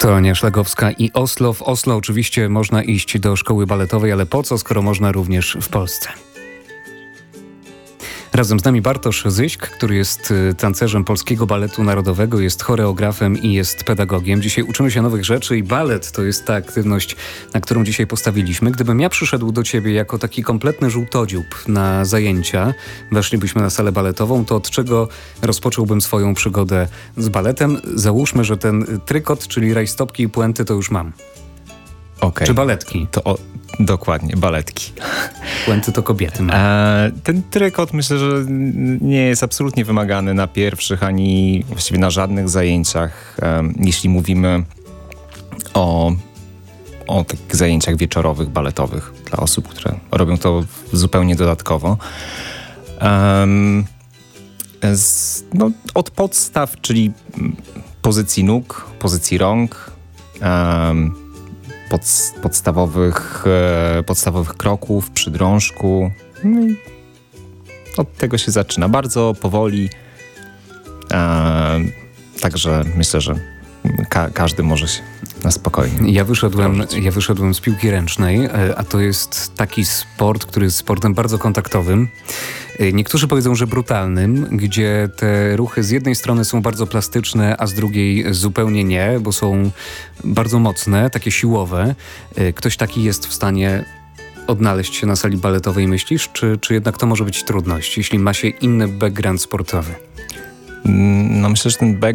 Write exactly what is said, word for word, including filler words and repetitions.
To Ania Szlagowska i Oslo. W Oslo oczywiście można iść do szkoły baletowej, ale po co, skoro można również w Polsce? Razem z nami Bartosz Zyśk, który jest tancerzem Polskiego Baletu Narodowego, jest choreografem i jest pedagogiem. Dzisiaj uczymy się nowych rzeczy i balet to jest ta aktywność, na którą dzisiaj postawiliśmy. Gdybym ja przyszedł do ciebie jako taki kompletny żółtodziób na zajęcia, weszlibyśmy na salę baletową, to od czego rozpocząłbym swoją przygodę z baletem? Załóżmy, że ten trykot, czyli rajstopki i puenty to już mam. Okay. Czy baletki? To o, dokładnie, baletki. Puenty to kobiety. E, ten trykot myślę, że nie jest absolutnie wymagany na pierwszych, ani właściwie na żadnych zajęciach, e, jeśli mówimy o, o takich zajęciach wieczorowych, baletowych dla osób, które robią to zupełnie dodatkowo. E, z, no, od podstaw, czyli pozycji nóg, pozycji rąk, e, Pod, podstawowych, e, podstawowych kroków przy drążku. No i od tego się zaczyna. Bardzo powoli. E, także myślę, że ka- każdy może się na spokojnie. Ja wyszedłem, ja wyszedłem z piłki ręcznej, a to jest taki sport, który jest sportem bardzo kontaktowym. Niektórzy powiedzą, że brutalnym, gdzie te ruchy z jednej strony są bardzo plastyczne, a z drugiej zupełnie nie, bo są bardzo mocne, takie siłowe. Ktoś taki jest w stanie odnaleźć się na sali baletowej, myślisz? Czy, czy jednak to może być trudność, jeśli ma się inny background sportowy? No myślę, że ten background